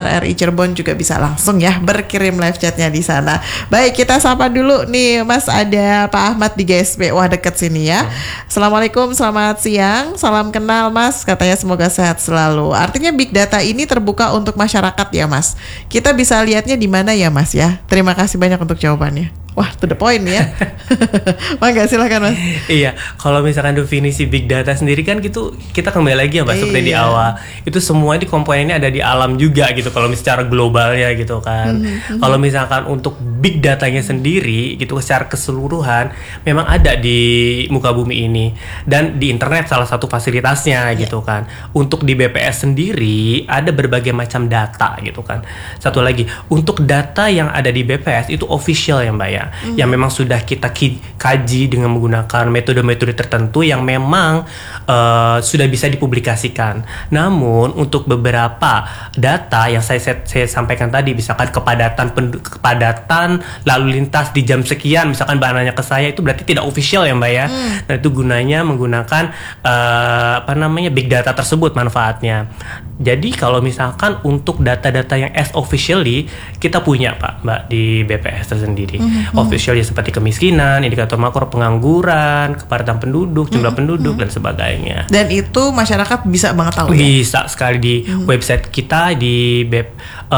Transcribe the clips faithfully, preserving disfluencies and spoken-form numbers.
R I Cirebon juga bisa langsung ya berkirim live chatnya di sana. Baik, kita sapa dulu nih Mas, ada Pak Ahmad di G S P. Wah, deket sini ya. Assalamualaikum, selamat siang. Salam kenal Mas, katanya semoga sehat selalu. Artinya big data ini terbuka untuk masyarakat ya Mas. Kita bisa lihatnya di mana ya Mas ya? Terima kasih banyak untuk jawabannya. Wah, to the point ya. Mangga, silakan Mas. Iya, kalau misalkan definisi big data sendiri kan gitu, kita kembali lagi ya Mbak, seperti di awal. Itu semua di komponennya ada di alam juga gitu, kalau secara globalnya gitu kan. Mm-hmm. Kalau misalkan untuk big datanya sendiri gitu secara keseluruhan memang ada di muka bumi ini, dan di internet salah satu fasilitasnya gitu kan. Untuk di B P S sendiri ada berbagai macam data gitu kan. Satu lagi, untuk data yang ada di B P S itu official ya Mbak ya. Mm-hmm. Yang memang sudah kita ki- kaji dengan menggunakan metode-metode tertentu yang memang uh, sudah bisa dipublikasikan. Namun untuk beberapa data yang saya, saya, saya sampaikan tadi, misalkan kepadatan pendu- kepadatan lalu lintas di jam sekian, misalkan Mbak nanya ke saya, itu berarti tidak official ya Mbak ya. Mm. Nah itu gunanya menggunakan uh, apa namanya big data tersebut manfaatnya. Jadi kalau misalkan untuk data-data yang as officially kita punya Pak Mbak di B P S tersendiri. Mm-hmm. Officialnya seperti kemiskinan, indikator makro pengangguran, kepadatan penduduk, jumlah mm-hmm. penduduk dan sebagainya. Dan itu masyarakat bisa banget tahu ya? Bisa sekali di mm-hmm. website kita di B,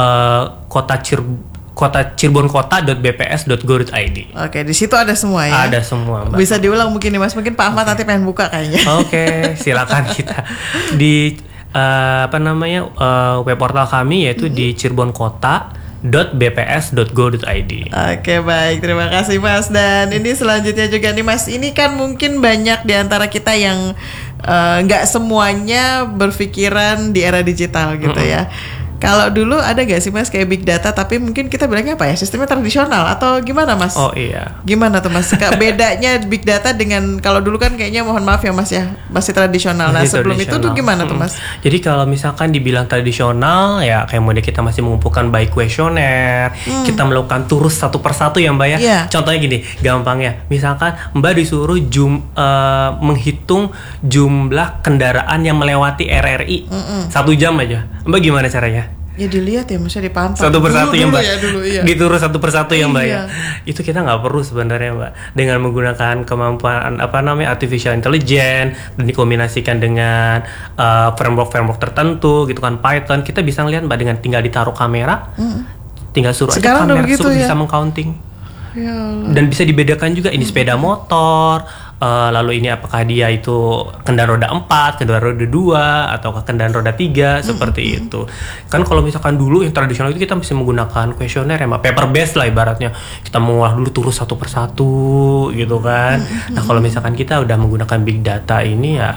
uh, kota Cirebon kota cirebon kota dot b p s dot go dot i d. Oke, di situ ada semua ya. Ada semua, Mbak. Bisa diulang mungkin nih Mas, mungkin Pak Ahmad okay. nanti pengen buka kayaknya. Oke, okay, silakan kita di uh, apa namanya uh, web portal kami yaitu mm-hmm. di cirebon kota dot b p s dot go dot i d. Oke, baik, terima kasih Mas. Dan ini selanjutnya juga nih Mas, ini kan mungkin banyak di antara kita yang nggak uh, semuanya berpikiran di era digital gitu mm-hmm. ya. Kalau dulu ada gak sih Mas kayak big data tapi mungkin kita bilangnya apa ya, sistemnya tradisional atau gimana Mas? Oh iya. Gimana tuh Mas? Bedanya big data dengan kalau dulu kan kayaknya mohon maaf ya Mas ya masih tradisional. Nah masih sebelum itu tuh gimana hmm. tuh Mas? Jadi kalau misalkan dibilang tradisional ya kayak model kita masih mengumpulkan by kuesioner, hmm. kita melakukan turus satu persatu ya Mbak ya. Yeah. Contohnya gini, gampangnya, misalkan Mbak disuruh jum, uh, menghitung jumlah kendaraan yang melewati R R I mm-mm. satu jam aja. Mbak gimana caranya? Ya dilihat ya, maksudnya dipantau satu persatu ya Mbak, ya, dulu, iya. diturus satu persatu ya Mbak iya. ya. Itu kita nggak perlu sebenarnya Mbak, dengan menggunakan kemampuan apa namanya artificial intelligence dan dikombinasikan dengan uh, framework-framework tertentu gitu kan, Python, kita bisa ngelihat Mbak dengan tinggal ditaruh kamera, mm. tinggal suruh sekarang aja kamera suruh ya? bisa mengcounting. Ya, dan bisa dibedakan juga ini sepeda motor, uh, lalu ini apakah dia itu kendaraan roda empat, kendaraan roda dua, atau kendaraan roda tiga, seperti mm-hmm. itu. Kan kalau misalkan dulu yang tradisional itu kita masih menggunakan kuesioner ya, paper based lah ibaratnya. Kita mengolah dulu turus satu persatu gitu kan. Mm-hmm. Nah kalau misalkan kita udah menggunakan big data ini ya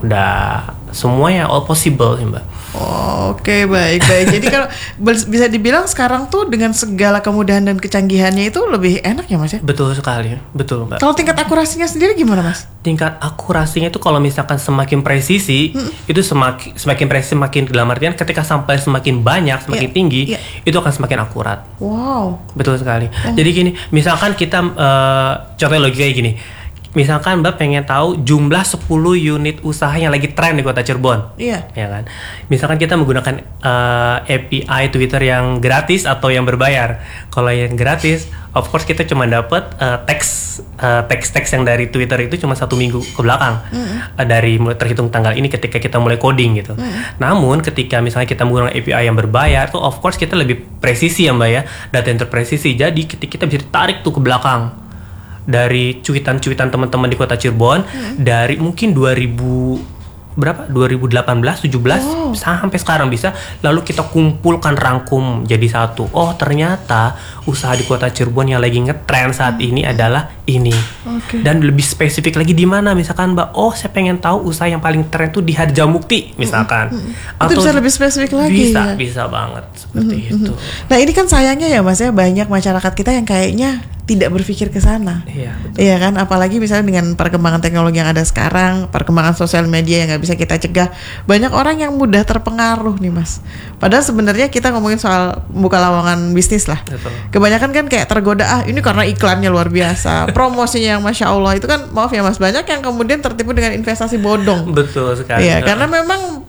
udah semuanya all possible ya Mbak. Oh, oke okay, baik baik. Jadi kalau bisa dibilang sekarang tuh dengan segala kemudahan dan kecanggihannya itu lebih enak ya Mas ya? Betul sekali, betul Mbak. Kalau tingkat akurasinya sendiri gimana Mas? Tingkat akurasinya itu kalau misalkan semakin presisi, hmm. itu semakin semakin presisi, semakin dalam artian ketika sampai semakin banyak, semakin yeah. tinggi, yeah. itu akan semakin akurat. Wow. Betul sekali. Oh. Jadi gini, misalkan kita uh, contohnya logika kayak gini. Misalkan Mbak pengen tahu jumlah sepuluh unit usaha yang lagi tren di Kota Cirebon. Iya. Ya kan? Misalkan kita menggunakan uh, A P I Twitter yang gratis atau yang berbayar. Kalau yang gratis, of course kita cuma dapat uh, teks uh, teks-teks yang dari Twitter itu cuma satu minggu ke belakang. Mm. Uh, dari mulai terhitung tanggal ini ketika kita mulai coding gitu. Mm. Namun ketika misalnya kita menggunakan A P I yang berbayar, tuh of course kita lebih presisi ya Mbak ya. Data yang terpresisi. Jadi ketika kita bisa ditarik tuh ke belakang. Dari cuitan-cuitan teman-teman di Kota Cirebon hmm. dari mungkin dua ribu berapa dua ribu delapan belas tujuh belas oh. sampai sekarang bisa, lalu kita kumpulkan rangkum jadi satu. Oh ternyata usaha di Kota Cirebon yang lagi ngetrend saat hmm. ini adalah ini. Okay. Dan lebih spesifik lagi di mana misalkan Mbak, oh saya pengen tahu usaha yang paling tren tuh di Harjamukti misalkan. Hmm. Hmm. Atau itu bisa lebih spesifik lagi. Bisa ya? bisa banget seperti hmm. itu. Nah ini kan sayangnya ya Mas ya, banyak masyarakat kita yang kayaknya tidak berpikir ke sana. Iya, betul. Iya kan, apalagi misalnya dengan perkembangan teknologi yang ada sekarang, perkembangan sosial media yang nggak bisa kita cegah, banyak orang yang mudah terpengaruh nih Mas. Padahal sebenarnya kita ngomongin soal buka lowongan bisnis lah. Betul. Kebanyakan kan kayak tergoda, ah ini karena iklannya luar biasa, promosinya yang masya Allah, itu kan maaf ya Mas, banyak yang kemudian tertipu dengan investasi bodong. Betul sekali. Iya, karena memang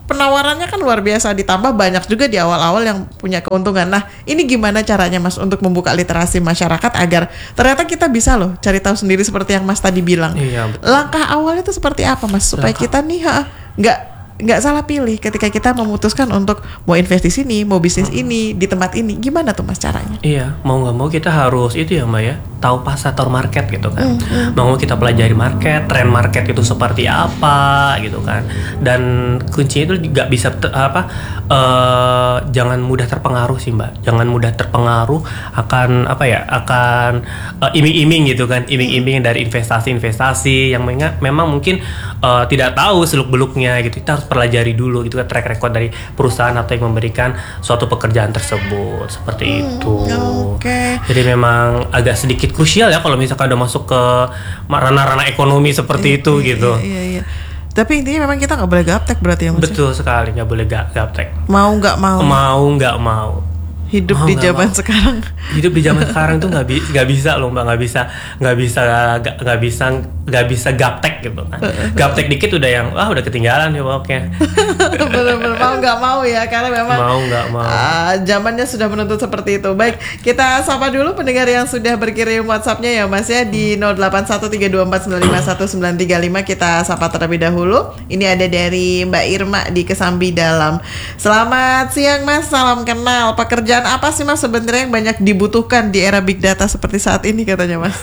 penawarannya kan luar biasa, ditambah banyak juga di awal-awal yang punya keuntungan. Nah, ini gimana caranya Mas untuk membuka literasi masyarakat agar ternyata kita bisa loh cari tahu sendiri seperti yang Mas tadi bilang. Iya, betul. Langkah awalnya itu seperti apa Mas supaya Langkah. kita nih ha, nggak nggak salah pilih ketika kita memutuskan untuk mau invest di sini, mau bisnis Hmm. ini, di tempat ini. Gimana tuh Mas caranya? Iya, mau nggak mau kita harus itu ya Mbak ya, tahu pasar atau market gitu kan. Mm, Mau kita pelajari market, tren market itu seperti apa gitu kan. Dan kuncinya itu nggak bisa ter- apa, eh, jangan mudah terpengaruh sih Mbak. Jangan mudah terpengaruh akan apa ya, akan eh, iming-iming gitu kan, iming-iming dari investasi-investasi yang menga- memang mungkin eh, tidak tahu seluk-beluknya gitu. Kita harus pelajari dulu gitu kan track record dari perusahaan atau yang memberikan suatu pekerjaan tersebut seperti itu. Oke. Jadi memang agak sedikit krusial ya kalau misalkan udah masuk ke ranah-ranah ekonomi seperti itu Iya, gitu. Iya, iya, iya. Tapi intinya memang kita nggak boleh gaptek berarti ya Mas. Betul sekali, nggak boleh ga- gaptek. Mau nggak mau. Mau nggak mau. Hidup Mau di nggak zaman mau. sekarang. Hidup di zaman sekarang tuh nggak bi- nggak bisa loh Mbak, nggak bisa nggak bisa nggak nggak bisa nggak bisa gaptek gitu kan. Gaptek dikit udah yang wah udah ketinggalan ya pokoknya. Bener-bener mau nggak mau ya, karena memang Mau nggak mau. ah, zamannya sudah menuntut seperti itu. Baik, kita sapa dulu pendengar yang sudah berkirim WhatsApp-nya ya Mas ya di nol delapan satu tiga dua empat sembilan lima satu sembilan tiga lima. Kita sapa terlebih dahulu. Ini ada dari Mbak Irma di Kesambi Dalam. Selamat siang Mas, salam kenal. Pekerjaan apa sih Mas sebenarnya yang banyak dibutuhkan di era big data seperti saat ini katanya Mas?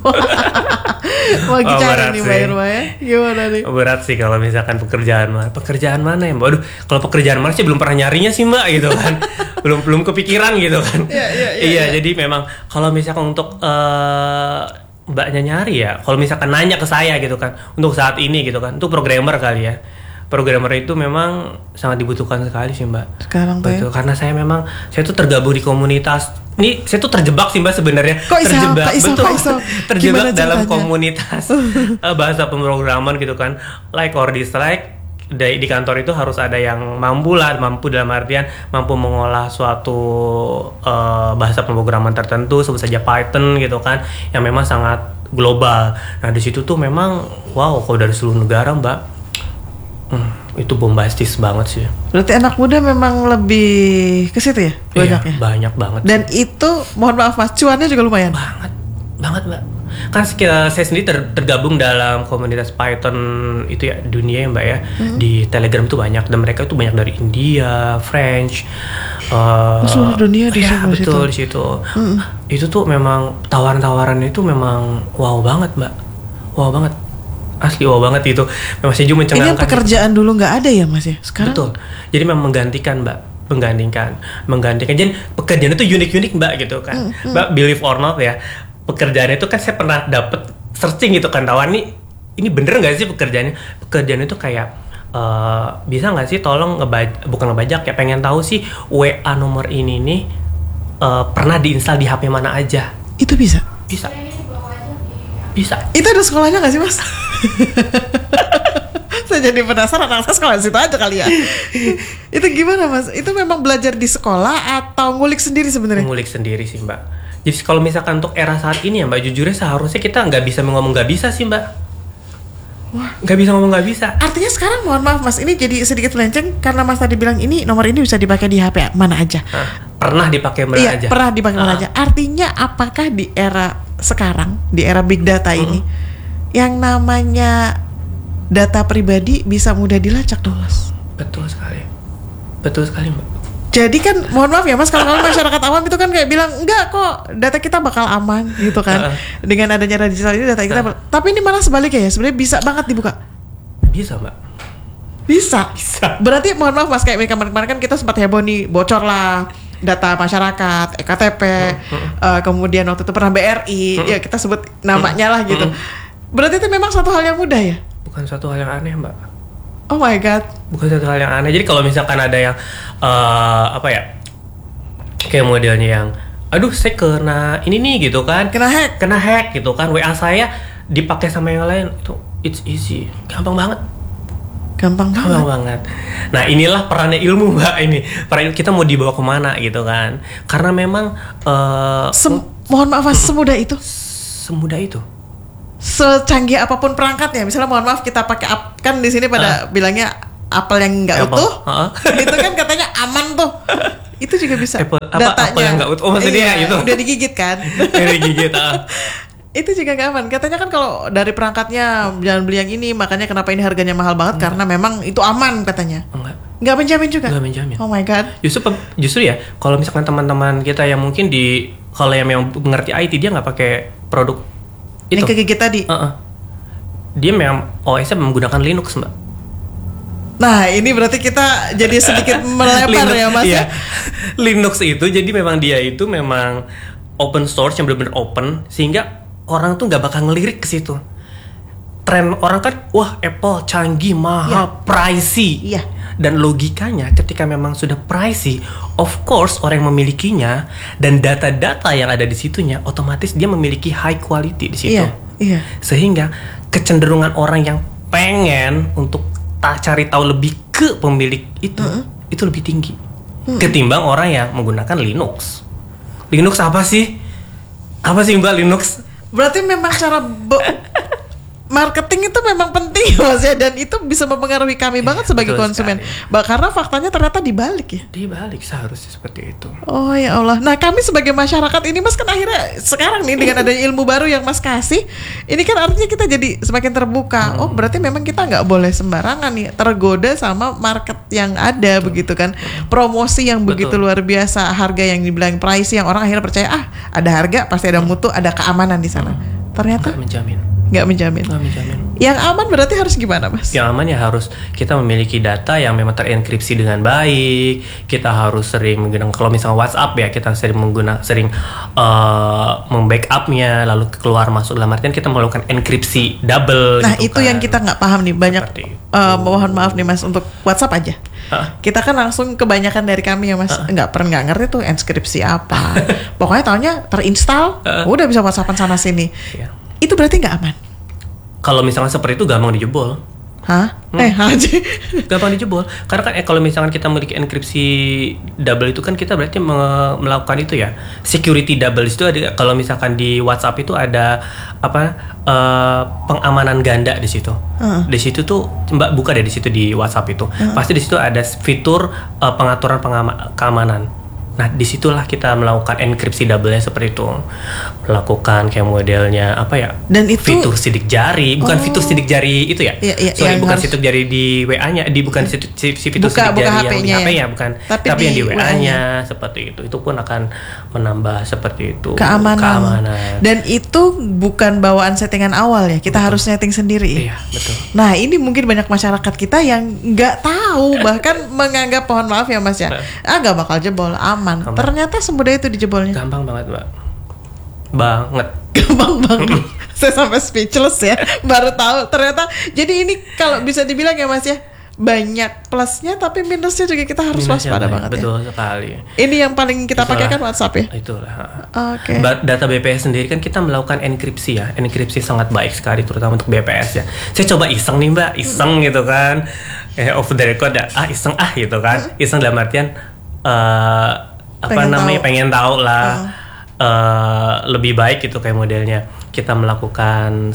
Wah, Oh, cari berat nih Mbak sih. Irma ya. Gimana nih? Berat sih kalau misalkan pekerjaan mana pekerjaan mana ya Mbak. Aduh, kalau pekerjaan mana sih belum pernah nyarinya sih Mbak gitu kan. belum belum kepikiran gitu kan. Iya, iya, iya, Iya, iya. jadi memang kalau misalkan untuk eh, Mbaknya nyari ya, kalau misalkan nanya ke saya gitu kan, untuk saat ini gitu kan, untuk programmer kali ya. Programmer itu memang sangat dibutuhkan sekali sih Mbak. Sekarang tuh ya. Betul, karena saya memang saya tuh tergabung di komunitas. Ini saya tuh terjebak sih Mbak sebenarnya. Kok iso? Terjebak, Kok iso? betul. Kok iso? Terjebak Gimana dalam ceritanya? komunitas eh, bahasa pemrograman gitu kan. Like or dislike, di, di kantor itu harus ada yang mampu lah, mampu dalam artian mampu mengolah suatu eh, bahasa pemrograman tertentu, sebut saja Python gitu kan, yang memang sangat global. Nah di situ tuh memang wow, kalau dari seluruh negara Mbak, hmm, itu bombastis banget sih. Berarti anak muda memang lebih ke situ ya Iya, banyaknya. banyak banget. Dan itu mohon maaf Mas, cuannya juga lumayan. banget banget Mbak, kan sekira- saya sendiri ter- tergabung dalam komunitas Python itu ya dunia ya Mbak ya. Di Telegram itu banyak, dan mereka itu banyak dari India, French, eh, Seluruh dunia di ya, situ- betul situ. di situ. Itu tuh memang tawaran-tawarannya itu memang wow banget Mbak, wow banget, asli wow banget itu. Memang saya juga Ini mencengangkan. yang pekerjaan dulu nggak ada ya Mas ya? Sekarang Betul. Jadi memang menggantikan Mbak, menggantikan, menggantikan. Jadi pekerjaan itu unik-unik Mbak gitu kan. Mbak believe or not ya, pekerjaan itu kan saya pernah dapet searching gitu kan, tawaran nih, ini bener nggak sih pekerjaannya? Pekerjaan itu kayak eh, bisa nggak sih tolong ngebaj, bukan ngebajak ya, pengen tahu sih W A nomor ini nih eh, pernah diinstal di H P mana aja? itu bisa. Bisa. Bisa. Itu ada sekolahnya nggak sih Mas? Saya jadi penasaran, anak saya sekolah di situ aja kali ya. Itu gimana Mas? Itu memang belajar di sekolah atau ngulik sendiri sebenarnya? Mengulik sendiri sih Mbak. Jadi kalau misalkan untuk era saat ini ya Mbak, jujurnya seharusnya kita nggak bisa ngomong nggak bisa sih Mbak. Wah, nggak bisa ngomong nggak bisa. Artinya sekarang mohon maaf Mas, ini jadi sedikit melenceng karena Mas tadi bilang ini nomor ini bisa dipakai di H P mana aja. Nah, pernah dipakai mana Iya, aja. pernah dipakai mana Ah. aja. Artinya apakah di era sekarang, di era big data ini, yang namanya data pribadi bisa mudah dilacak tuh Mas? Betul sekali. Betul sekali Mbak. Jadi kan mohon maaf ya Mas, kalau kalau masyarakat awam itu kan kayak bilang enggak kok, data kita bakal aman gitu kan. Uh-uh. Dengan adanya era digital ini data kita. Uh. Tapi ini malah sebaliknya ya, sebenarnya bisa banget dibuka. Bisa Mbak. Bisa. Bisa. Berarti mohon maaf Mas, kayak kemarin-kemarin kan kita sempat heboh nih, bocor lah data masyarakat, E K T P, uh, kemudian waktu itu pernah B R I, ya kita sebut namanya lah gitu. Berarti itu memang suatu hal yang mudah ya? Bukan suatu hal yang aneh Mbak. Oh my god. Bukan suatu hal yang aneh. Jadi kalau misalkan ada yang eh, apa ya, kayak modelnya yang aduh saya kena ini nih gitu kan, Kena hack. kena hack gitu kan, W A saya dipakai sama yang lain, itu it's easy, gampang banget. Gampang banget. Gampang banget. Nah inilah perannya ilmu Mbak, ini peran kita mau dibawa kemana gitu kan, karena memang eh, Sem- mohon maaf Mas, semudah itu. semudah itu. Secanggih apapun perangkatnya, misalnya mohon maaf kita pakai ap- kan di sini pada bilangnya apel yang nggak Apple. utuh, Uh-uh. itu kan katanya aman tuh. Itu juga bisa. Apple, apa, datanya. apel yang nggak utuh? Oh maksudnya iya, itu. Udah digigit kan? Udah digigit. Uh. Itu juga nggak aman. Katanya kan kalau dari perangkatnya jangan beli yang ini, makanya kenapa ini harganya mahal banget, Enggak. karena memang itu aman katanya. Enggak. Nggak menjamin juga. Nggak menjamin. Oh my god. Justru justru ya, kalau misalkan teman-teman kita yang mungkin di kalau yang memang mengerti I T dia nggak pakai produk itu. Yang kegigit tadi. Uh-uh. Dia memang O S-nya menggunakan Linux, Mbak. Nah, ini berarti kita jadi sedikit melebar Linux, ya, Mas. iya. Ya? Linux itu jadi memang dia itu memang open source yang benar-benar open sehingga orang tuh nggak bakal ngelirik ke situ. Tren orang kan, wah Apple canggih, mahal, Iya. pricey. Iya. Dan logikanya ketika memang sudah pricey, of course orang yang memilikinya dan data-data yang ada di situnya otomatis dia memiliki high quality di situ. Iya, iya. Sehingga kecenderungan orang yang pengen untuk tak cari tahu lebih ke pemilik itu uh-uh. itu lebih tinggi uh-uh. ketimbang orang yang menggunakan Linux. Linux apa sih? Apa sih Mbak Linux? Berarti memang cara be- marketing itu memang penting Mas ya, dan itu bisa mempengaruhi kami banget sebagai betul konsumen. sekali. Bah, karena faktanya ternyata dibalik ya. Dibalik seharusnya seperti itu. Oh ya Allah. Nah, kami sebagai masyarakat ini Mas kan akhirnya sekarang nih dengan adanya ilmu baru yang Mas kasih, ini kan artinya kita jadi semakin terbuka. Hmm. Oh, berarti memang kita nggak boleh sembarangan nih tergoda sama market yang ada. Betul. Begitu kan. Promosi yang Betul. Begitu luar biasa, harga yang dibilang pricey yang orang akhirnya percaya, ah, ada harga pasti ada mutu, ada keamanan di sana. Hmm. Ternyata nggak menjamin. Nggak menjamin. Nggak menjamin. Yang aman berarti harus gimana, Mas? Yang aman ya harus kita memiliki data yang memang terenkripsi dengan baik. Kita harus sering menggunakan, kalau misalnya WhatsApp ya, kita sering menggunakan sering uh, membackupnya, lalu keluar masuk, dalam artian kita melakukan enkripsi double. Nah gitu itu kan. yang kita nggak paham nih, banyak. Uh, mohon maaf nih Mas, untuk WhatsApp aja. Huh? Kita kan langsung kebanyakan dari kami ya Mas, huh? nggak pernah nggak ngerti tuh enkripsi apa. Pokoknya taunya terinstall, uh. udah bisa WhatsAppan sana sini. Yeah. Itu berarti nggak aman? Kalau misalnya seperti itu gampang dijebol. Hah? Hmm. Eh aja. Gampang dijebol. Karena kan eh, kalau misalkan kita memiliki enkripsi double itu kan kita berarti me- melakukan itu ya. Security double itu ada, kalau misalkan di WhatsApp itu ada apa uh, pengamanan ganda di situ. Uh. Di situ tuh Mbak buka deh di situ di WhatsApp itu. Uh. Pasti di situ ada fitur uh, pengaturan pengama- keamanan. Nah, disitulah kita melakukan enkripsi double-nya seperti itu. Melakukan kayak modelnya apa ya? Dan itu fitur sidik jari, bukan oh. fitur sidik jari itu ya? Iya, iya, Sorry, bukan harus... sidik jari di W A-nya, di bukan si, si, si fitur buka, sidik buka jari H P-nya yang di H P ya, ya? bukan. Tapi, Tapi yang di W A-nya, W A-nya seperti itu. Itu pun akan menambah seperti itu. Keamanan. Keamanan. Dan itu bukan bawaan settingan awal ya, kita betul. Harus setting sendiri. Iya, betul. Nah, ini mungkin banyak masyarakat kita yang nggak tahu, bahkan menganggap, mohon maaf ya Mas ya, ah nggak bakal jebol, aman. aman. Ternyata semudah itu dijebolnya. Gampang banget, Mbak. Banget. Gampang banget. Saya sampai speechless ya. Baru tahu ternyata. Jadi ini kalau bisa dibilang ya Mas ya, banyak plusnya tapi minusnya juga kita harus minusnya waspada banget. Betul ya. sekali. Ini yang paling kita pakai kan WhatsApp ya. Itulah. Oke. Okay. Data B P S sendiri kan kita melakukan enkripsi ya. Enkripsi sangat baik sekali terutama untuk B P S ya. Saya coba iseng nih Mbak, iseng gitu kan. Eh off the record ya. Ah iseng ah gitu kan. Iseng dalam artian uh, apa pengen namanya tahu. pengen tahu lah uh. Uh, lebih baik gitu kayak modelnya kita melakukan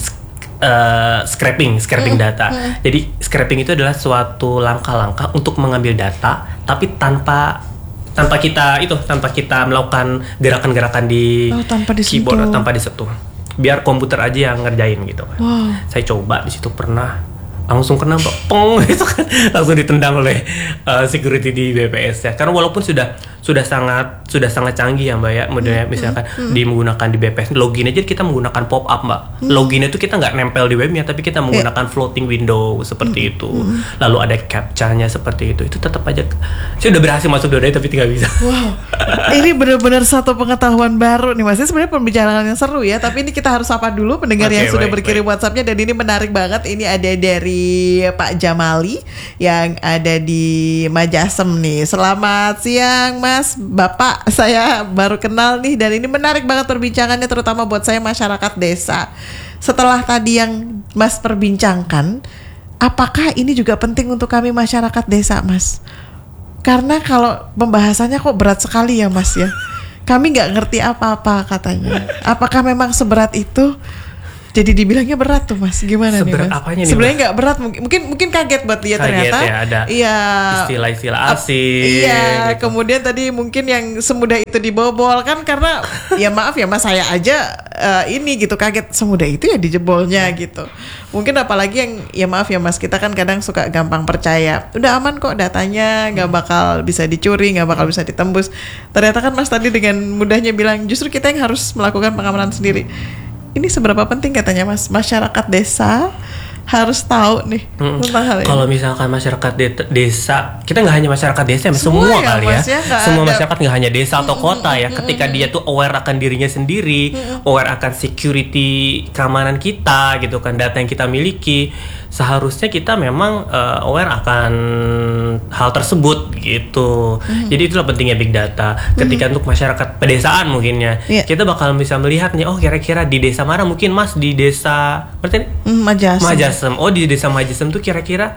uh, scraping scraping uh. data. Uh. Jadi scraping itu adalah suatu langkah-langkah untuk mengambil data tapi tanpa tanpa kita itu tanpa kita melakukan gerakan-gerakan di oh, tanpa keyboard tanpa disentuh. Biar komputer aja yang ngerjain gitu kan. Wow. Saya coba di situ pernah langsung kena peng itu kan langsung ditendang oleh uh, security di B P S ya. Karena walaupun sudah sudah sangat sudah sangat canggih ya Mbak ya, modelnya misalkan hmm. di menggunakan di B P S login aja kita menggunakan pop up Mbak. Hmm. Login itu kita nggak nempel di webnya tapi kita menggunakan yeah. floating window seperti hmm. itu. Hmm. Lalu ada captcha-nya seperti itu. Itu tetap aja saya udah berhasil masuk dodai tapi tidak bisa. Wow. Ini benar-benar satu pengetahuan baru nih Mas. Ini sebenarnya pembicaraan yang seru ya, tapi ini kita harus sapa dulu pendengar okay, yang sudah baik, berkirim baik. WhatsApp-nya dan ini menarik banget. Ini ada dari Pak Jamali yang ada di Majasem nih. Selamat siang Mas, Bapak. Saya baru kenal nih dan ini menarik banget perbincangannya terutama buat saya masyarakat desa. Setelah tadi yang Mas perbincangkan, apakah ini juga penting untuk kami masyarakat desa Mas? Karena kalau pembahasannya kok berat sekali ya Mas ya. Kami nggak ngerti apa-apa katanya. Apakah memang seberat itu? Jadi dibilangnya berat tuh Mas, gimana Seberat nih Mas? apanya nih? Sebenarnya nggak berat, mungkin mungkin mungkin kaget buat dia Kaget ternyata. Ya, ada iya. istilah-istilah asing. Iya, gitu. kemudian tadi mungkin yang semudah itu dibobol kan karena ya maaf ya Mas, saya aja uh, ini gitu kaget semudah itu ya dijebolnya gitu. Mungkin apalagi yang ya maaf ya Mas, kita kan kadang suka gampang percaya. Udah aman kok datanya, nggak bakal bisa dicuri, nggak bakal bisa ditembus. Ternyata kan Mas tadi dengan mudahnya bilang justru kita yang harus melakukan pengamanan sendiri. Ini seberapa penting katanya Mas, masyarakat desa harus tahu nih hmm. tentang hal ini. Kalau misalkan masyarakat de- desa, kita nggak hanya masyarakat desa, semua, semua ya, kali ya, ya semua ada. Masyarakat nggak hanya desa atau kota ya. Ketika dia tuh aware akan dirinya sendiri, aware akan security keamanan kita gitu kan, data yang kita miliki, seharusnya kita memang uh, aware akan hal tersebut gitu. Mm-hmm. Jadi itulah pentingnya big data. Ketika mm-hmm. untuk masyarakat pedesaan mungkinnya, yeah. kita bakal bisa melihat nih, oh kira-kira di desa mana mungkin Mas di desa berarti mm, Majasem. Majasem. Oh di desa Majasem tuh kira-kira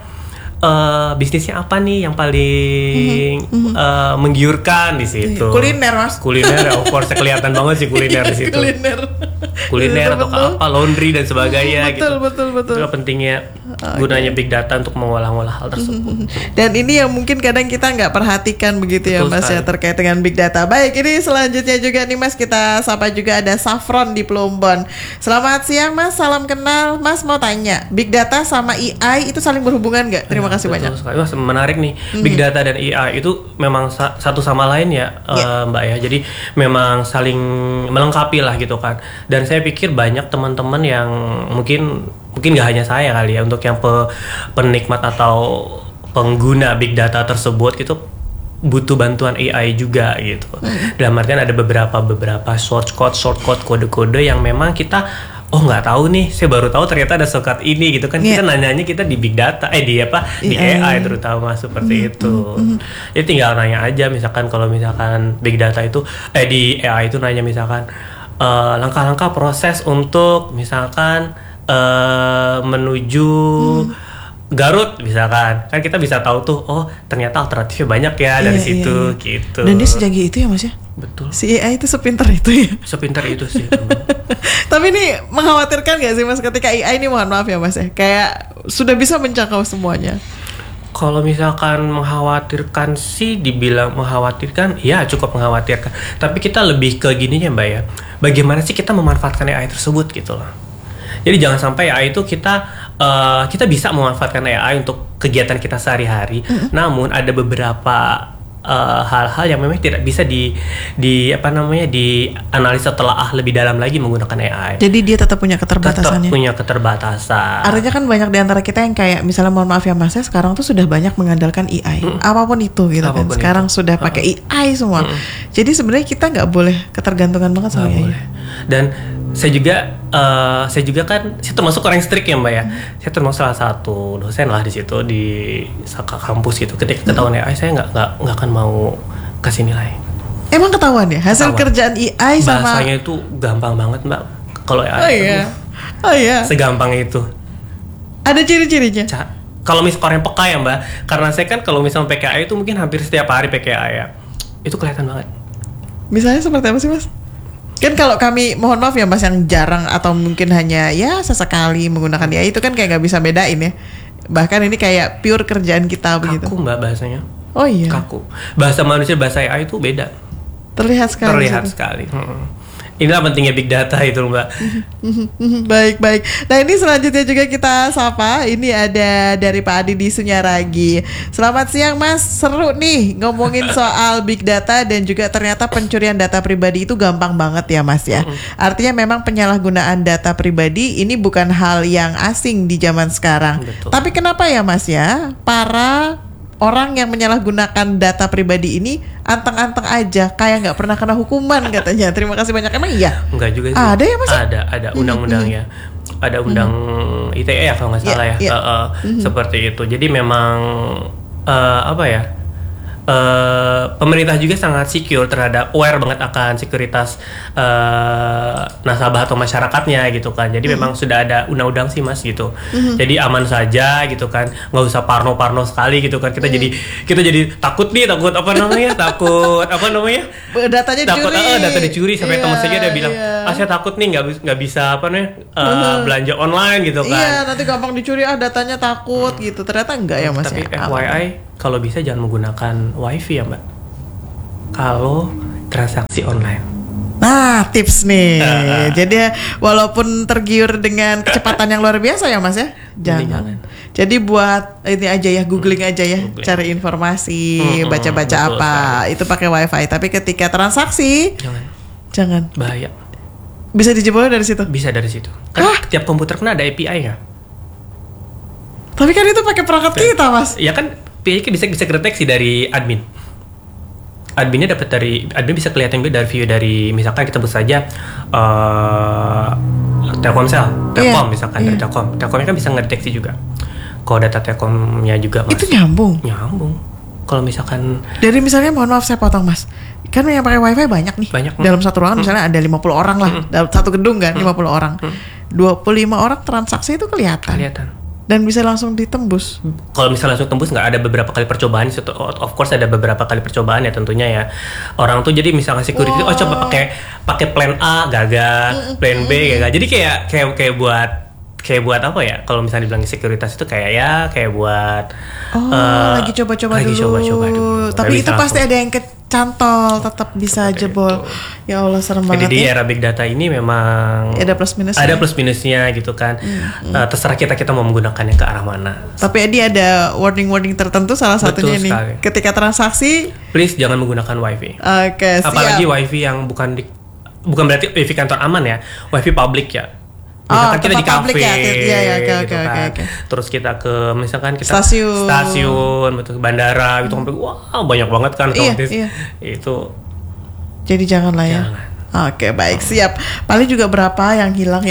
uh, bisnisnya apa nih yang paling mm-hmm. uh, menggiurkan di situ? Kuliner Mas. Kuliner, of course kelihatan banget sih kuliner di situ. Kuliner. Kuliner atau apa, laundry dan sebagainya. Betul, gitu. betul, betul. Itulah pentingnya okay. gunanya big data untuk mengolah-olah hal tersebut. Dan ini yang mungkin kadang kita nggak perhatikan begitu ya Mas ya terkait dengan big data. Baik, ini selanjutnya juga nih Mas, kita sapa juga ada Saffron di Plumbon. Selamat siang Mas, salam kenal. Mas mau tanya, big data sama A I itu saling berhubungan nggak? Terima kasih Betul banyak. Sekali. Mas, menarik nih. Mm-hmm. Big data dan A I itu memang sa- satu sama lain ya, yeah. uh, Mbak ya. Jadi memang saling melengkapi lah gitu kan. Dan saya pikir banyak teman-teman yang mungkin mungkin nggak hanya saya kali ya, untuk yang pe, penikmat atau pengguna big data tersebut gitu butuh bantuan A I juga gitu. Mm. Dalam artian ada beberapa beberapa shortcut shortcut kode-kode yang memang kita oh nggak tahu nih, saya baru tahu ternyata ada shortcut ini gitu kan. Yeah. Kita nanyanya kita di big data eh di apa di A I terutama seperti mm, itu. Mm, mm. Jadi tinggal nanya aja, misalkan kalau misalkan big data itu eh di A I itu nanya misalkan uh, langkah-langkah proses untuk misalkan uh, menuju mm. Garut misalkan, kan kita bisa tahu tuh, oh ternyata alternatifnya banyak ya dari iya, situ iya, iya. gitu. Dan dia secanggih itu ya Mas ya? Betul. Si A I itu sepintar itu ya? Sepintar itu sih. Tapi ini mengkhawatirkan gak sih Mas ketika A I ini, mohon maaf ya Mas ya, kayak sudah bisa menjangkau semuanya? Kalau misalkan mengkhawatirkan sih, dibilang mengkhawatirkan, ya cukup mengkhawatirkan. Tapi kita lebih ke gininya Mbak ya, bagaimana sih kita memanfaatkan A I tersebut gitu loh. Jadi jangan sampai A I itu kita uh, kita bisa memanfaatkan A I untuk kegiatan kita sehari-hari, mm-hmm. namun ada beberapa uh, hal-hal yang memang tidak bisa di di apa namanya dianalisa telaah lebih dalam lagi menggunakan A I. Jadi dia tetap punya keterbatasannya. Tetap punya keterbatasan. Artinya kan banyak di antara kita yang kayak misalnya mohon maaf ya Mas ya, sekarang tuh sudah banyak mengandalkan A I, mm. apapun itu gitu apapun kan. Sekarang itu. Sudah pakai uh. A I semua. Mm. Jadi sebenarnya kita nggak boleh ketergantungan banget sama A I. Boleh. Dan saya juga uh, saya juga kan saya termasuk orang strict ya Mbak ya. Hmm. Saya termasuk salah satu dosen lah di situ di Saka kampus gitu. Ketika ketahuan hmm. A I saya nggak nggak nggak akan mau kasih nilai. Emang ketahuan ya hasil ketahuan. Kerjaan A I sama bahasanya itu gampang banget Mbak. Kalau A I oh iya oh iya segampang itu. Ada ciri-cirinya? Ca- kalau misalnya orang peka ya Mbak, karena saya kan kalau misalnya pakai A I itu mungkin hampir setiap hari pakai A I ya, itu kelihatan banget. Misalnya seperti apa sih Mas? Kan kalau kami mohon maaf ya Mas yang jarang atau mungkin hanya ya sesekali menggunakan A I itu kan kayak nggak bisa bedain ya. Bahkan ini kayak pure kerjaan kita begitu. Kaku Mbak bahasanya. Oh iya. Kaku. Bahasa manusia bahasa A I itu beda. Terlihat sekali. Terlihat situ. sekali. Hmm. Inilah pentingnya big data itu Mbak. Baik baik. Nah ini selanjutnya juga kita sapa. Ini ada dari Pak Adi di Sunyaragi. Selamat siang Mas. Seru nih ngomongin soal big data dan juga ternyata pencurian data pribadi itu gampang banget ya Mas ya. Artinya memang penyalahgunaan data pribadi ini bukan hal yang asing di zaman sekarang. Betul. Tapi kenapa ya Mas ya para orang yang menyalahgunakan data pribadi ini anteng-anteng aja, kayak nggak pernah kena hukuman katanya. Terima kasih banyak. Emang iya? Enggak juga sih. Ada ya Mas? Ada, ada undang-undangnya. Mm-hmm. Ada undang mm-hmm. I T E ya kalau nggak salah yeah, ya. Yeah. Uh, uh, mm-hmm. Seperti itu. Jadi memang uh, apa ya? Uh, pemerintah juga sangat secure terhadap aware banget akan sekuritas uh, nasabah atau masyarakatnya gitu kan. Jadi mm-hmm. memang sudah ada undang-undang sih mas gitu. Mm-hmm. Jadi aman saja gitu kan, nggak usah parno-parno sekali gitu kan. Kita mm-hmm. jadi kita jadi takut nih, takut apa namanya, takut apa namanya? Datanya takut, dicuri. Uh, data dicuri sampai yeah, teman saya dia bilang, yeah. ah saya takut nih nggak nggak bisa apa nih uh, mm-hmm. belanja online gitu kan. Iya nanti gampang dicuri ah datanya takut mm. gitu. Ternyata enggak ya mas. Tapi ya? F Y I kalau bisa jangan menggunakan wifi ya mbak. Kalau transaksi online. Nah tips nih. Uh, Jadi walaupun tergiur dengan kecepatan yang luar biasa ya mas ya, jangan. Jadi buat ini aja ya, googling aja ya, googling. Cari informasi, hmm, baca-baca hmm, apa, sekali. Itu pakai wifi. Tapi ketika transaksi, jangan. Jangan. Bahaya. Bisa dijebol dari situ? Bisa dari situ. Kan Hah? Tiap komputer kan ada A P I ya. Tapi kan itu pakai perangkat ya. Kita mas. Ya kan. P I bisa bisa kedeteksi dari admin. Adminnya dapat dari admin bisa kelihatan dari view dari misalkan kita sebut saja uh, Telkomsel, Telkom yeah, misalkan yeah. dari Telkom. Telkomnya kan bisa ngedeteksi juga. Kalau data Telkomnya juga mas. Itu nyambung. Nyambung. Kalau misalkan dari misalnya mohon maaf saya potong mas. Kan yang pakai wifi banyak nih. Banyak. Dalam satu ruangan hmm. misalnya ada lima puluh orang lah. Hmm. Dalam satu gedung kan hmm. lima puluh orang. Hmm. dua puluh lima orang transaksi itu kelihatan. Kelihatan. Dan bisa langsung ditembus. Kalau misalnya langsung tembus nggak ada beberapa kali percobaan, of course ada beberapa kali percobaan ya tentunya ya. Orang tuh jadi misalnya security, wow. oh coba pakai pakai plan A gagal, plan B gagal. Jadi kayak kayak kayak buat kayak buat apa ya? Kalau misalnya dibilang sekuritas itu kayak ya kayak buat oh uh, lagi coba-coba lagi dulu. coba-coba dulu. Tapi itu pasti ada yang kecantol, tetap bisa Seperti jebol. Itu. Ya Allah serem banget. Jadi di ya. era big data ini memang ada plus minusnya. Ada plus minusnya gitu kan. Hmm, hmm. Uh, terserah kita kita mau menggunakannya ke arah mana. Tapi Edi ada warning-warning tertentu salah satunya Betul nih. Sekali. Ketika transaksi, please jangan menggunakan wifi. Oke, okay, siap. Apalagi wifi yang bukan di, bukan berarti wifi kantor aman ya. Wifi publik ya. Misalkan oh, kita di kafe, ya, ya, ya, okay, gitu okay, kan. Okay, okay. Terus kita ke misalkan kita stasiun, stasiun, betul bandara, gitu sampai wah banyak banget kan iya, otomatis. Iya. Itu. Jadi jangan lah ya. Jangan. Oke, baik, siap. Paling juga berapa yang hilang ya.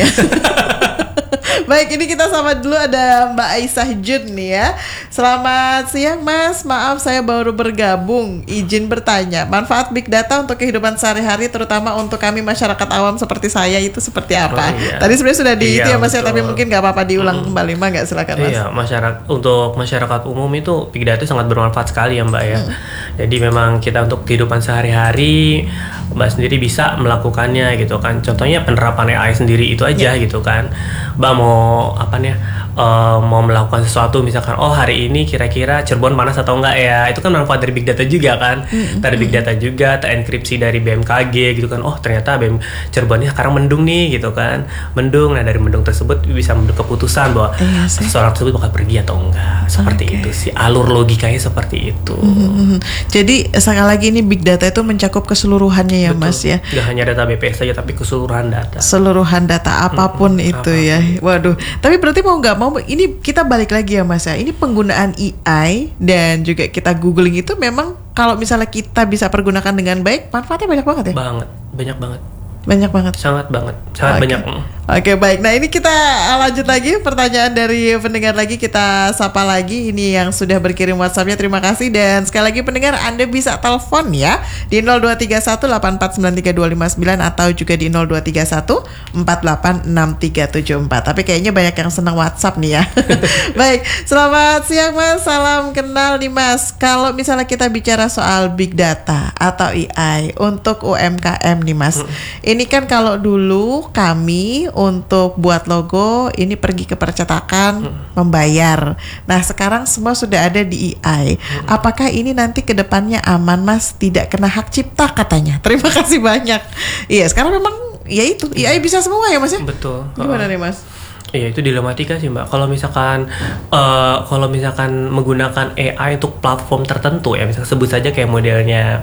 Baik, ini kita sama dulu ada Mbak Aisyah Jun nih ya. Selamat siang Mas, maaf saya baru bergabung. Izin bertanya, manfaat Big Data untuk kehidupan sehari-hari terutama untuk kami masyarakat awam seperti saya itu seperti apa? Oh, iya. Tadi sebenarnya sudah di iya, itu ya Mas ya, tapi mungkin gak apa-apa diulang hmm. kembali Mbak, gak silakan Mas. Iya, masyarakat untuk masyarakat umum itu Big Data sangat bermanfaat sekali ya Mbak ya. Hmm. Jadi memang kita untuk kehidupan sehari-hari Mbak sendiri bisa melakukannya gitu kan. Contohnya penerapan A I sendiri itu aja yeah. gitu kan. Mbak mau apa nih uh, mau melakukan sesuatu misalkan oh hari ini kira-kira Cirebon panas atau enggak ya, itu kan manfaat dari Big Data juga kan. Mm-hmm. Dari Big Data juga terenkripsi dari B M K G gitu kan. Oh ternyata B M Cirebonnya sekarang mendung nih gitu kan, mendung. Nah dari mendung tersebut bisa mengambil keputusan bahwa iya, seseorang tersebut bakal pergi atau enggak. Seperti okay. itu sih alur logikanya seperti itu. Mm-hmm. Jadi sekali lagi ini Big Data itu mencakup keseluruhannya ya Betul. Mas ya. Gak hanya data B P S saja tapi keseluruhan data. Seluruhan data apapun mm-hmm. itu apapun. Ya. Waduh. Tapi berarti mau nggak mau ini kita balik lagi ya Mas ya. Ini penggunaan A I dan juga kita googling itu memang kalau misalnya kita bisa pergunakan dengan baik, manfaatnya banyak banget ya. Banget, banyak banget. Banyak banget. Sangat banget, sangat okay. banyak. Oke, okay, baik. Nah, ini kita lanjut lagi pertanyaan dari pendengar lagi, kita sapa lagi ini yang sudah berkirim WhatsApp-nya. Terima kasih dan sekali lagi pendengar Anda bisa telepon ya di nol dua tiga satu delapan empat sembilan tiga dua lima sembilan atau juga di nol dua tiga satu empat delapan enam tiga tujuh empat. Tapi kayaknya banyak yang senang WhatsApp nih ya. Baik, selamat siang Mas. Salam kenal nih Mas. Kalau misalnya kita bicara soal Big Data atau A I untuk U M K M nih Mas. Hmm. Ini kan kalau dulu kami untuk buat logo ini pergi ke percetakan hmm. membayar. Nah sekarang semua sudah ada di A I. Hmm. Apakah ini nanti kedepannya aman Mas? Tidak kena hak cipta katanya. Terima kasih banyak. Iya sekarang memang ya itu A I bisa semua ya Mas ya. Betul. Gimana nih Mas? Iya itu dilematika sih Mbak. Kalau misalkan uh, kalau misalkan menggunakan A I untuk platform tertentu ya, misalkan sebut saja kayak modelnya.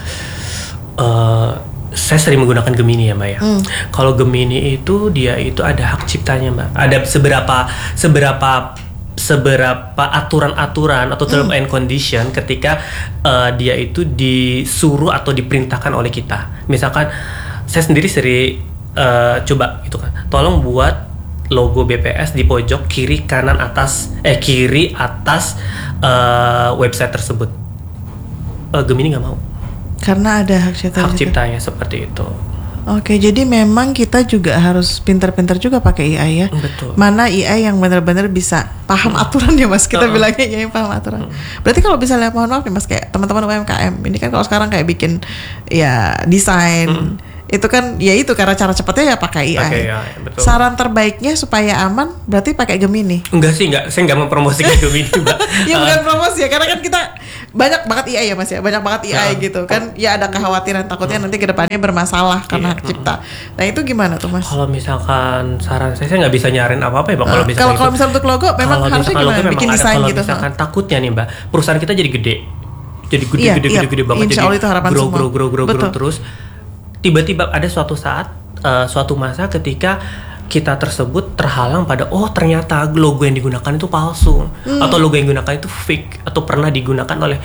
Uh, saya sering menggunakan Gemini ya Mbak ya. Hmm. Kalau Gemini itu dia itu ada hak ciptanya Mbak. Ada seberapa seberapa seberapa aturan-aturan atau term hmm. and condition ketika uh, dia itu disuruh atau diperintahkan oleh kita. Misalkan saya sendiri sering uh, coba gitu kan. Tolong buat logo B P S di pojok kiri kanan atas eh kiri atas uh, website tersebut. uh, Gemini nggak mau. Karena ada hak cipta. Hak ciptanya seperti itu. Oke, jadi memang kita juga harus pintar-pintar juga pakai A I ya. Betul. Mana A I yang benar-benar bisa paham hmm. aturan ya Mas. Kita uh-uh. bilangnya A I yang paham aturan. Hmm. Berarti kalau misalnya mohon maaf nih Mas, kayak teman-teman U M K M ini kan kalau sekarang kayak bikin ya desain. Hmm. Itu kan ya itu karena cara cepatnya ya pakai A I. Pakai A I, betul. Saran terbaiknya supaya aman berarti pakai Gemini. Enggak sih, enggak. Saya enggak mempromosikan Gemini, Mbak. Ya bukan promosi ya, karena kan kita banyak banget A I ya Mas ya, banyak banget A I ya. Gitu kan. Ya ada kekhawatiran takutnya nanti kedepannya bermasalah karena hak cipta. Nah itu gimana tuh Mas? Kalau misalkan saran saya, saya nggak bisa nyarin apa-apa ya Mbak. Kalau misalkan kalau kalau misalkan untuk logo memang harusnya gimana logo bikin ada, desain kalau gitu. Kalau misalkan takutnya nih Mbak, perusahaan kita jadi gede. Jadi gede iya, gede, iya. gede gede banget. Insya Allah itu harapan grow, semua. grow grow grow grow terus. Tiba-tiba ada suatu saat, uh, suatu masa ketika kita tersebut terhalang pada oh ternyata logo yang digunakan itu palsu hmm. atau logo yang digunakan itu fake atau pernah digunakan oleh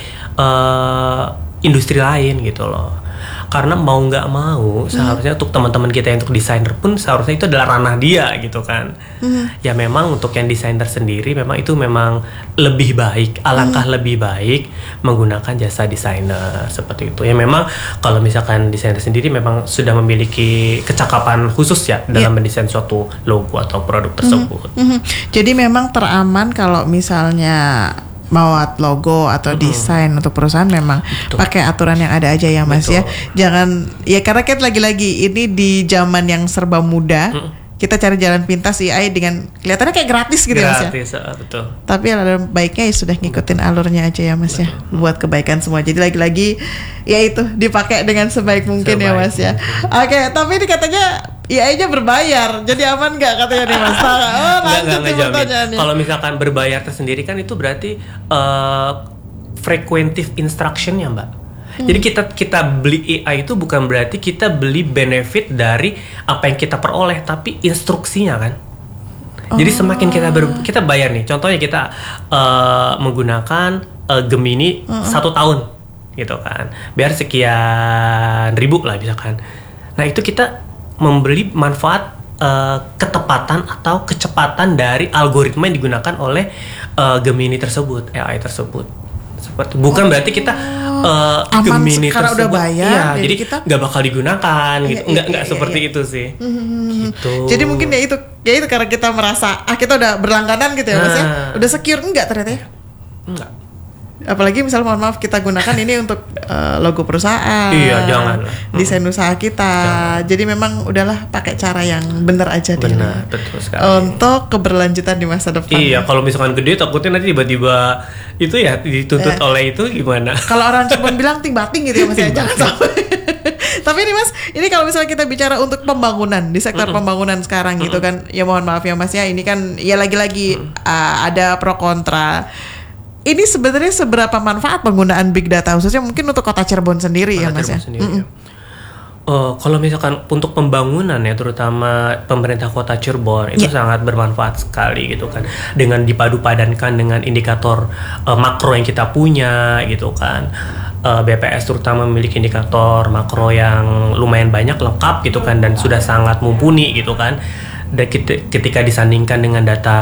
uh, industri lain gitu loh. Karena mau nggak mau seharusnya hmm. untuk teman-teman kita yang untuk desainer pun seharusnya itu adalah ranah dia gitu kan. Hmm. Ya memang untuk yang desainer sendiri memang itu memang lebih baik, alangkah hmm. lebih baik menggunakan jasa desainer seperti itu. Ya memang kalau misalkan desainer sendiri memang sudah memiliki kecakapan khusus ya dalam yeah. mendesain suatu logo atau produk tersebut. Hmm. Hmm. Jadi memang teraman kalau misalnya mau logo atau desain mm-hmm. untuk perusahaan memang Betul. pakai aturan yang ada aja ya Mas Betul. ya. Jangan ya karena kan lagi-lagi ini di zaman yang serba mudah. Mm. Kita cari jalan pintas A I dengan kelihatannya kayak gratis gitu gratis, ya Mas ya. Uh, betul. Tapi ada baiknya ya sudah ngikutin alurnya aja ya Mas betul. ya. Buat kebaikan semua. Jadi lagi-lagi ya itu dipakai dengan sebaik mungkin sebaik ya Mas ya. Oke, okay, tapi ini katanya A I-nya berbayar, jadi aman nggak katanya nih Mas? Oh, lanjut nih pertanyaannya. Kalau misalkan berbayar tersendiri kan itu berarti uh, frequentive instruction ya Mbak. Hmm. Jadi kita kita beli A I itu bukan berarti kita beli benefit dari apa yang kita peroleh, tapi instruksinya kan. Oh. Jadi semakin kita ber, kita bayar nih, contohnya kita uh, menggunakan uh, Gemini uh-uh. satu tahun, gitu kan, biar sekian ribu lah misalkan. Nah itu kita membeli manfaat uh, ketepatan atau kecepatan dari algoritma yang digunakan oleh uh, Gemini tersebut, A I tersebut. Seperti bukan oh. berarti kita uh, Gemini karena tersebut, udah bayar, ya, jadi kita nggak bakal digunakan, iya, gitu, iya, nggak iya, nggak iya, seperti iya. itu sih. Hmm. Gitu. Jadi mungkin ya itu, ya itu karena kita merasa ah kita udah berlangganan gitu ya nah. Mas ya, udah secure enggak ternyata ya? Enggak. Apalagi misalnya mohon maaf kita gunakan ini untuk uh, logo perusahaan, iya jangan desain usaha kita, jangan. Jadi memang udahlah pakai cara yang benar aja deh. Benar, betul sekali. Untuk keberlanjutan di masa depan. Iya, kalau misalkan gede takutnya nanti tiba-tiba itu ya dituntut eh. oleh itu gimana? Kalau orang cuma bilang ting bating gitu ya Mas ya, jangan sampai. Tapi ini Mas, ini kalau misalnya kita bicara untuk pembangunan di sektor mm-hmm. pembangunan sekarang mm-hmm. gitu kan, ya mohon maaf ya Mas ya, ini kan ya lagi-lagi mm-hmm. uh, ada pro kontra. Ini sebenarnya seberapa manfaat penggunaan big data khususnya mungkin untuk kota Cirebon sendiri kota ya Mas Cirebon ya? Sendiri, ya. Uh, kalau misalkan untuk pembangunan ya terutama pemerintah kota Cirebon itu yeah. sangat bermanfaat sekali gitu kan, dengan dipadu padankan dengan indikator uh, makro yang kita punya gitu kan. uh, B P S terutama memiliki indikator makro yang lumayan banyak lengkap gitu kan dan sudah sangat mumpuni gitu kan. Dan ketika disandingkan dengan data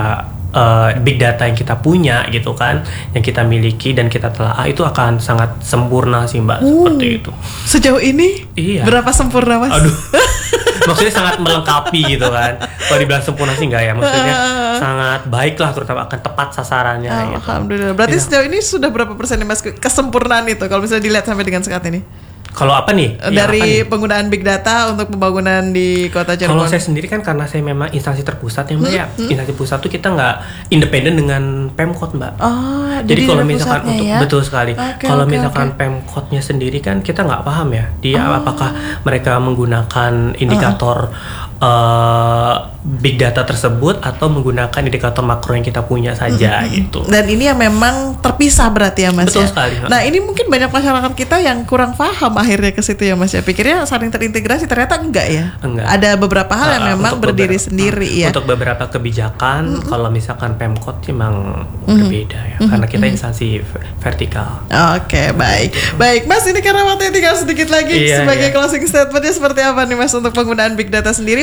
Uh, big data yang kita punya gitu kan, yang kita miliki dan kita telah itu akan sangat sempurna sih Mbak, uh, seperti itu. Sejauh ini iya. Berapa sempurna Mas? Aduh, maksudnya sangat melengkapi gitu kan. Kalau dibilang sempurna sih enggak ya, maksudnya uh, sangat baik lah, terutama akan tepat sasarannya. Uh, gitu. Alhamdulillah. Berarti iya. Sejauh ini sudah berapa persen nih Mas kesempurnaan itu kalau misalnya dilihat sampai dengan saat ini? Kalau apa nih? Dari apa nih? Penggunaan big data untuk pembangunan di kota Cirebon. Kalau saya sendiri kan karena saya memang instansi terpusat ya Mbak hmm, ya. Hmm. Instansi pusat tuh kita nggak independen dengan Pemkot Mbak. Oh, jadi, jadi kalau misalkan untuk ya? Betul sekali. Okay, kalau okay, misalkan okay. Pemkotnya sendiri kan kita nggak paham ya. Dia oh. apakah mereka menggunakan indikator uh. Uh, big data tersebut atau menggunakan indikator makro yang kita punya saja mm-hmm. gitu. Dan ini yang memang terpisah berarti ya Mas. Betul ya? sekali. Nah ini mungkin banyak masyarakat kita yang kurang paham akhirnya ke situ ya Mas ya. Pikirnya saling terintegrasi, ternyata enggak ya. Enggak. Ada beberapa hal yang uh, memang berdiri beberapa, sendiri uh, ya. Untuk beberapa kebijakan mm-hmm. kalau misalkan Pemkot memang mm-hmm. berbeda ya. Mm-hmm. Karena kita instansi vertikal. Oke okay, baik. Gitu. Baik Mas, ini karena waktunya tinggal sedikit lagi iya, sebagai iya. closing statementnya seperti apa nih Mas untuk penggunaan big data sendiri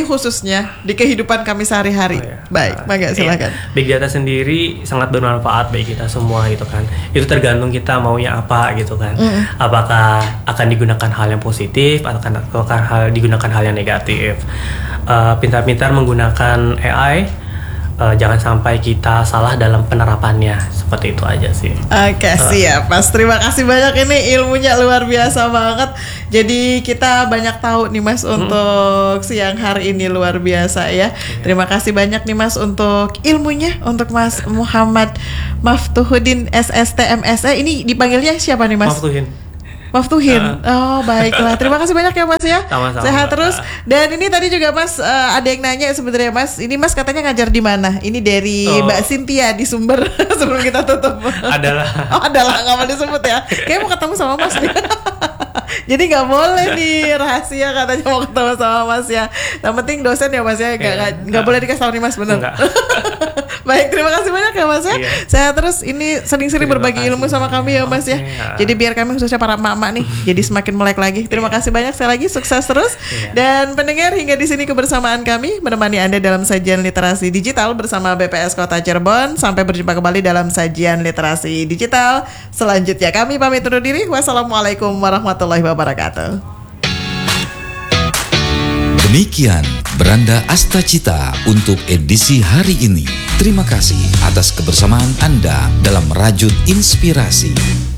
khususnya di kehidupan kami sehari-hari. Oh, ya. Baik, Nah, Mangga silakan. Iya. Big data sendiri sangat bermanfaat bagi kita semua gitu kan. Itu tergantung kita maunya apa gitu kan. Mm. Apakah akan digunakan hal yang positif atau akan, akan hal, digunakan hal yang negatif. Uh, pintar-pintar menggunakan A I. Uh, jangan sampai kita salah dalam penerapannya, seperti itu aja sih. Oke, uh. siap Mas. Terima kasih banyak, ini ilmunya luar biasa banget. Jadi kita banyak tahu nih Mas hmm. untuk siang hari ini, luar biasa ya. Yeah. Terima kasih banyak nih Mas untuk ilmunya, untuk Mas Muhammad Maftuhuddin S S T M S E. Ini dipanggilnya siapa nih Mas? Maftuhin. Maftuhin. Uh. Oh, baiklah. Terima kasih banyak ya Mas ya. Sama-sama. Sehat terus. Dan ini tadi juga Mas uh, ada yang nanya sebenarnya Mas, ini Mas katanya ngajar di mana? Ini dari oh. Mbak Cynthia di Sumber sebelum kita tutup. Adalah. Oh, adalah, nggak mau disebut ya. Kayaknya mau ketemu sama Mas nih. Jadi nggak boleh nih rahasia katanya mau ketemu sama Mas ya. Yang penting dosen ya Mas ya. Nggak nggak boleh dikasih tahu nih Mas, benar. Baik, terima kasih banyak ya Mas ya. Iya. Sehat terus, ini sering-sering berbagi kasih. ilmu sama kami ya Mas ya. Okay. Jadi biar kami khususnya para emak-emak nih jadi semakin melek lagi. Terima kasih banyak sekali lagi, sukses terus. Iya. Dan pendengar, hingga di sini kebersamaan kami menemani Anda dalam sajian literasi digital bersama B P S Kota Cirebon. Sampai berjumpa kembali dalam sajian literasi digital selanjutnya. Kami pamit undur diri. Wassalamualaikum warahmatullahi wabarakatuh. Demikian Beranda Astacita untuk edisi hari ini. Terima kasih atas kebersamaan Anda dalam Rajut Inspirasi.